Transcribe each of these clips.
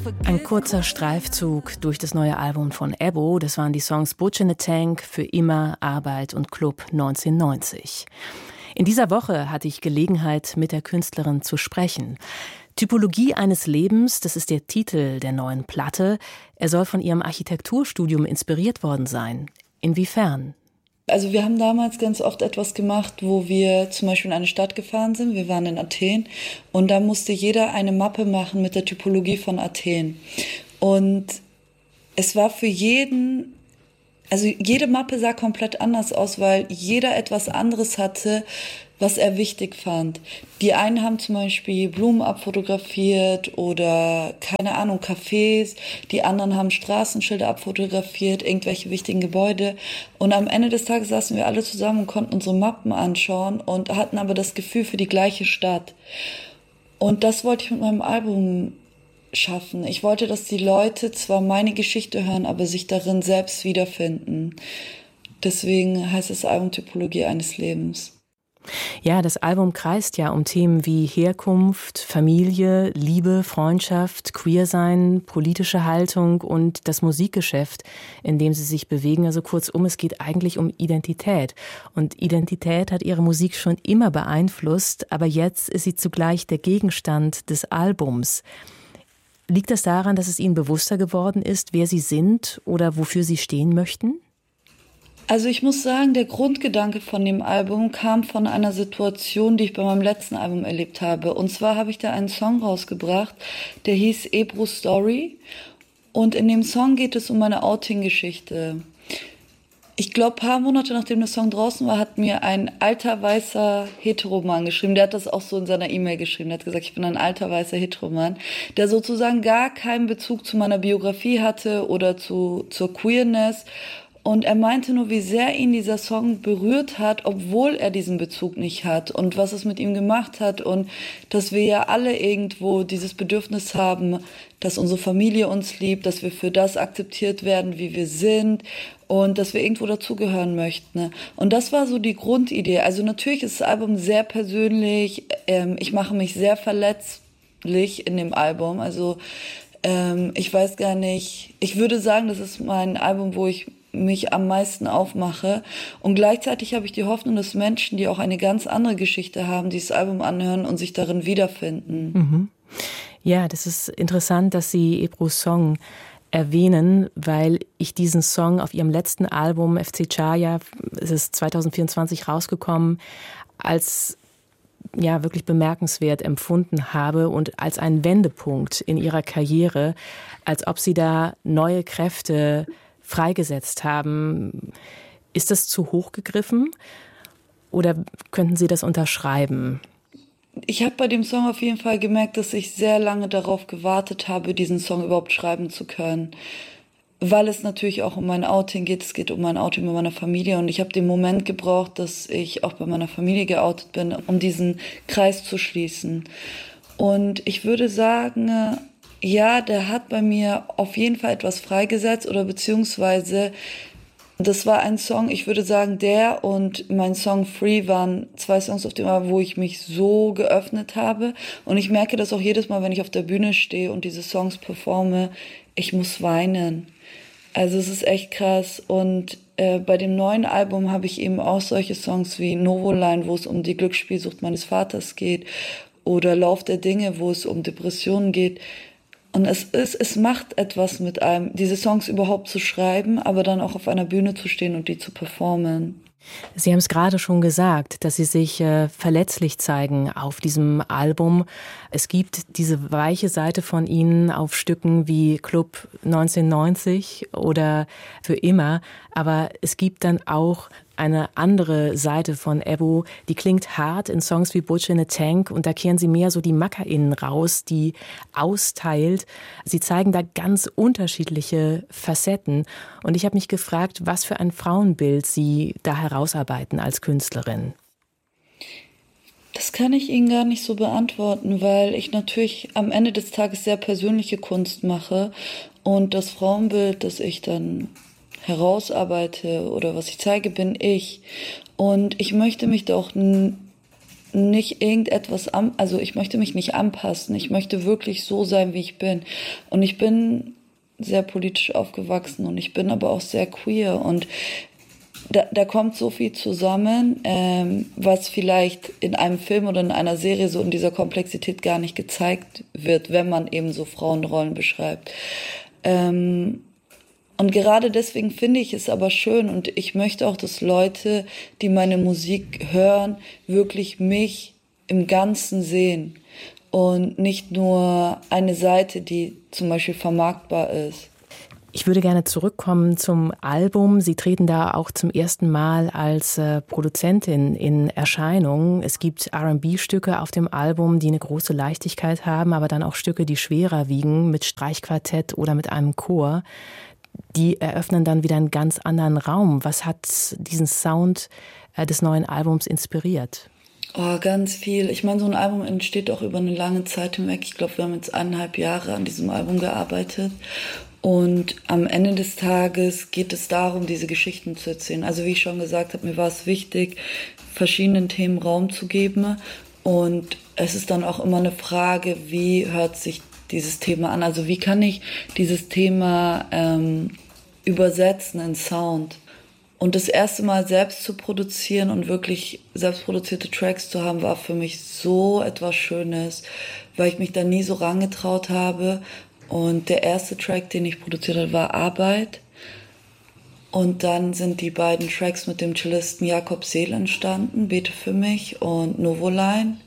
Ein kurzer Streifzug durch das neue Album von Ebo. Das waren die Songs Butch in the Tank, Für immer, Arbeit und Club 1990. In dieser Woche hatte ich Gelegenheit, mit der Künstlerin zu sprechen. Typologie eines Lebens, das ist der Titel der neuen Platte. Er soll von ihrem Architekturstudium inspiriert worden sein. Inwiefern? Also wir haben damals ganz oft etwas gemacht, wo wir zum Beispiel in eine Stadt gefahren sind. Wir waren in Athen und da musste jeder eine Mappe machen mit der Typologie von Athen. Und es war für jeden, also jede Mappe sah komplett anders aus, weil jeder etwas anderes hatte, was er wichtig fand. Die einen haben zum Beispiel Blumen abfotografiert oder, keine Ahnung, Cafés. Die anderen haben Straßenschilder abfotografiert, irgendwelche wichtigen Gebäude. Und am Ende des Tages saßen wir alle zusammen und konnten unsere Mappen anschauen und hatten aber das Gefühl für die gleiche Stadt. Und das wollte ich mit meinem Album schaffen. Ich wollte, dass die Leute zwar meine Geschichte hören, aber sich darin selbst wiederfinden. Deswegen heißt das Album Typologie eines Lebens. Ja, das Album kreist ja um Themen wie Herkunft, Familie, Liebe, Freundschaft, Queersein, politische Haltung und das Musikgeschäft, in dem sie sich bewegen. Also kurzum, es geht eigentlich um Identität. Und Identität hat ihre Musik schon immer beeinflusst, aber jetzt ist sie zugleich der Gegenstand des Albums. Liegt das daran, dass es Ihnen bewusster geworden ist, wer Sie sind oder wofür Sie stehen möchten? Also ich muss sagen, der Grundgedanke von dem Album kam von einer Situation, die ich bei meinem letzten Album erlebt habe. Und zwar habe ich da einen Song rausgebracht, der hieß Ebru Story. Und in dem Song geht es um meine Outing-Geschichte. Ich glaube, ein paar Monate nachdem der Song draußen war, hat mir ein alter, weißer Heteroman geschrieben. Der hat das auch so in seiner E-Mail geschrieben. Der hat gesagt, ich bin ein alter, weißer Heteroman, der sozusagen gar keinen Bezug zu meiner Biografie hatte oder zur Queerness. Und er meinte nur, wie sehr ihn dieser Song berührt hat, obwohl er diesen Bezug nicht hat und was es mit ihm gemacht hat und dass wir ja alle irgendwo dieses Bedürfnis haben, dass unsere Familie uns liebt, dass wir für das akzeptiert werden, wie wir sind und dass wir irgendwo dazugehören möchten. Und das war so die Grundidee. Also natürlich ist das Album sehr persönlich, ich mache mich sehr verletzlich in dem Album, also ich weiß gar nicht, ich würde sagen, das ist mein Album, wo ich mich am meisten aufmache. Und gleichzeitig habe ich die Hoffnung, dass Menschen, die auch eine ganz andere Geschichte haben, dieses Album anhören und sich darin wiederfinden. Mhm. Ja, das ist interessant, dass Sie Ebrus Song erwähnen, weil ich diesen Song auf Ihrem letzten Album FC Chaya, es ist 2024 rausgekommen, als ja wirklich bemerkenswert empfunden habe und als einen Wendepunkt in Ihrer Karriere, als ob Sie da neue Kräfte freigesetzt haben. Ist das zu hoch gegriffen oder könnten Sie das unterschreiben? Ich habe bei dem Song auf jeden Fall gemerkt, dass ich sehr lange darauf gewartet habe, diesen Song überhaupt schreiben zu können. Weil es natürlich auch um mein Outing geht. Es geht um mein Outing bei meiner Familie. Und ich habe den Moment gebraucht, dass ich auch bei meiner Familie geoutet bin, um diesen Kreis zu schließen. Und ich würde sagen, ja, der hat bei mir auf jeden Fall etwas freigesetzt oder beziehungsweise das war ein Song, ich würde sagen, der und mein Song Free waren 2 Songs auf dem Album, wo ich mich so geöffnet habe. Und ich merke das auch jedes Mal, wenn ich auf der Bühne stehe und diese Songs performe, ich muss weinen. Also es ist echt krass. Und bei dem neuen Album habe ich eben auch solche Songs wie Novoline, wo es um die Glücksspielsucht meines Vaters geht, oder Lauf der Dinge, wo es um Depressionen geht. Und es macht etwas mit einem, diese Songs überhaupt zu schreiben, aber dann auch auf einer Bühne zu stehen und die zu performen. Sie haben es gerade schon gesagt, dass Sie sich verletzlich zeigen auf diesem Album. Es gibt diese weiche Seite von Ihnen auf Stücken wie Club 1990 oder Für immer. Aber es gibt dann auch eine andere Seite von Ebo, die klingt hart in Songs wie Butch in a Tank und da kehren sie mehr so die MackerInnen raus, die austeilt. Sie zeigen da ganz unterschiedliche Facetten und ich habe mich gefragt, was für ein Frauenbild Sie da herausarbeiten als Künstlerin. Das kann ich Ihnen gar nicht so beantworten, weil ich natürlich am Ende des Tages sehr persönliche Kunst mache und das Frauenbild, das ich dann herausarbeite oder was ich zeige, bin ich. Und ich möchte mich doch nicht irgendetwas also ich möchte mich nicht anpassen. Ich möchte wirklich so sein, wie ich bin. Und ich bin sehr politisch aufgewachsen und ich bin aber auch sehr queer und da kommt so viel zusammen, was vielleicht in einem Film oder in einer Serie so in dieser Komplexität gar nicht gezeigt wird, wenn man eben so Frauenrollen beschreibt. Und gerade deswegen finde ich es aber schön und ich möchte auch, dass Leute, die meine Musik hören, wirklich mich im Ganzen sehen und nicht nur eine Seite, die zum Beispiel vermarktbar ist. Ich würde gerne zurückkommen zum Album. Sie treten da auch zum ersten Mal als Produzentin in Erscheinung. Es gibt R&B-Stücke auf dem Album, die eine große Leichtigkeit haben, aber dann auch Stücke, die schwerer wiegen, mit Streichquartett oder mit einem Chor. Die eröffnen dann wieder einen ganz anderen Raum. Was hat diesen Sound des neuen Albums inspiriert? Oh, ganz viel. Ich meine, so ein Album entsteht auch über eine lange Zeit hinweg. Ich glaube, wir haben jetzt 1,5 Jahre an diesem Album gearbeitet. Und am Ende des Tages geht es darum, diese Geschichten zu erzählen. Also wie ich schon gesagt habe, mir war es wichtig, verschiedenen Themen Raum zu geben. Und es ist dann auch immer eine Frage, wie hört sich dieses Thema an? Also wie kann ich dieses Thema übersetzen in Sound? Und das erste Mal selbst zu produzieren und wirklich selbstproduzierte Tracks zu haben, war für mich so etwas Schönes, weil ich mich da nie so rangetraut habe. Und der erste Track, den ich produziert habe, war Arbeit. Und dann sind die beiden Tracks mit dem Cellisten Jakob Seel entstanden, Bete für mich und Novoline,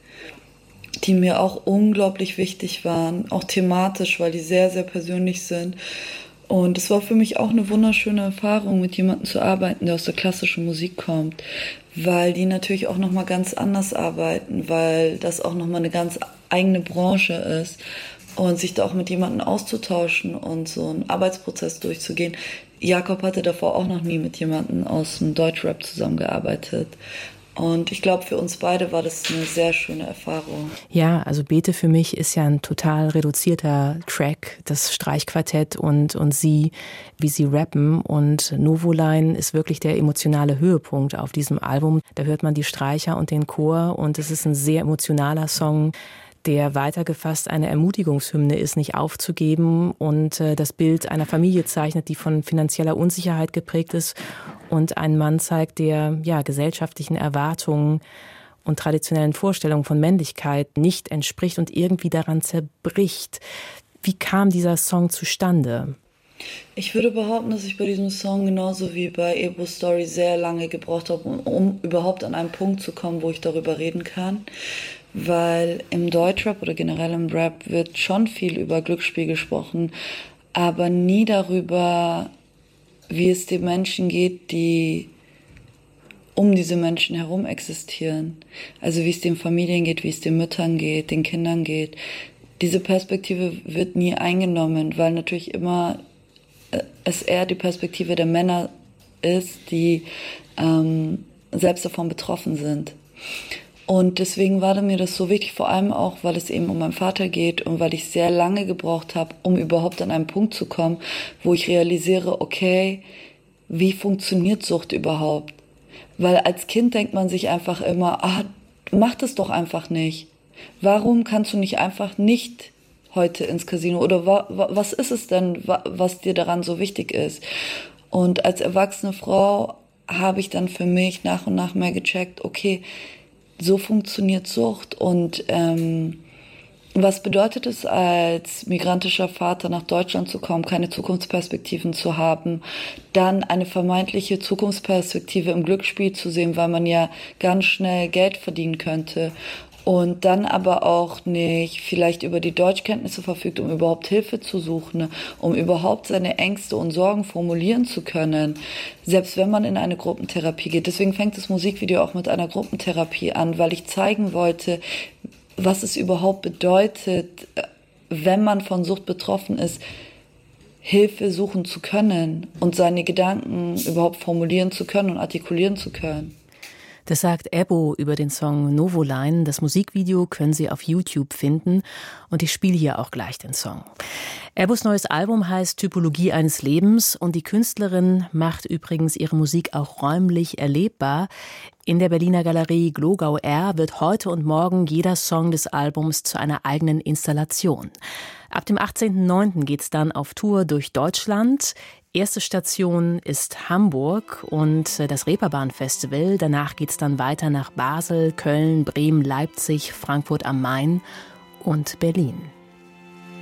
die mir auch unglaublich wichtig waren, auch thematisch, weil die sehr, sehr persönlich sind. Und es war für mich auch eine wunderschöne Erfahrung, mit jemandem zu arbeiten, der aus der klassischen Musik kommt, weil die natürlich auch nochmal ganz anders arbeiten, weil das auch nochmal eine ganz eigene Branche ist. Und sich da auch mit jemandem auszutauschen und so einen Arbeitsprozess durchzugehen. Jakob hatte davor auch noch nie mit jemandem aus dem Deutschrap zusammengearbeitet. Und ich glaube, für uns beide war das eine sehr schöne Erfahrung. Ja, also Bete für mich ist ja ein total reduzierter Track, das Streichquartett und sie, wie sie rappen. Und Novoline ist wirklich der emotionale Höhepunkt auf diesem Album. Da hört man die Streicher und den Chor und es ist ein sehr emotionaler Song, der weitergefasst eine Ermutigungshymne ist, nicht aufzugeben und das Bild einer Familie zeichnet, die von finanzieller Unsicherheit geprägt ist und einen Mann zeigt, der gesellschaftlichen Erwartungen und traditionellen Vorstellungen von Männlichkeit nicht entspricht und irgendwie daran zerbricht. Wie kam dieser Song zustande? Ich würde behaupten, dass ich bei diesem Song genauso wie bei Ebro Story sehr lange gebraucht habe, um überhaupt an einen Punkt zu kommen, wo ich darüber reden kann. Weil im Deutschrap oder generell im Rap wird schon viel über Glücksspiel gesprochen, aber nie darüber, wie es den Menschen geht, die um diese Menschen herum existieren. Also wie es den Familien geht, wie es den Müttern geht, den Kindern geht. Diese Perspektive wird nie eingenommen, weil natürlich immer es eher die Perspektive der Männer ist, die selbst davon betroffen sind. Und deswegen war mir das so wichtig, vor allem auch, weil es eben um meinen Vater geht und weil ich sehr lange gebraucht habe, um überhaupt an einen Punkt zu kommen, wo ich realisiere, okay, wie funktioniert Sucht überhaupt? Weil als Kind denkt man sich einfach immer, mach das doch einfach nicht. Warum kannst du nicht einfach nicht heute ins Casino? Oder was ist es denn, was dir daran so wichtig ist? Und als erwachsene Frau habe ich dann für mich nach und nach mehr gecheckt, okay, so funktioniert Sucht und was bedeutet es, als migrantischer Vater nach Deutschland zu kommen, keine Zukunftsperspektiven zu haben, dann eine vermeintliche Zukunftsperspektive im Glücksspiel zu sehen, weil man ja ganz schnell Geld verdienen könnte und dann aber auch nicht vielleicht über die Deutschkenntnisse verfügt, um überhaupt Hilfe zu suchen, um überhaupt seine Ängste und Sorgen formulieren zu können, selbst wenn man in eine Gruppentherapie geht. Deswegen fängt das Musikvideo auch mit einer Gruppentherapie an, weil ich zeigen wollte, was es überhaupt bedeutet, wenn man von Sucht betroffen ist, Hilfe suchen zu können und seine Gedanken überhaupt formulieren zu können und artikulieren zu können. Das sagt Ebbo über den Song Novoline. Das Musikvideo können Sie auf YouTube finden und ich spiele hier auch gleich den Song. Erbos neues Album heißt Typologie eines Lebens und die Künstlerin macht übrigens ihre Musik auch räumlich erlebbar. In der Berliner Galerie Glogau R wird heute und morgen jeder Song des Albums zu einer eigenen Installation. Ab dem 18.09. geht's dann auf Tour durch Deutschland. Erste Station ist Hamburg und das Reeperbahn-Festival. Danach geht's dann weiter nach Basel, Köln, Bremen, Leipzig, Frankfurt am Main und Berlin.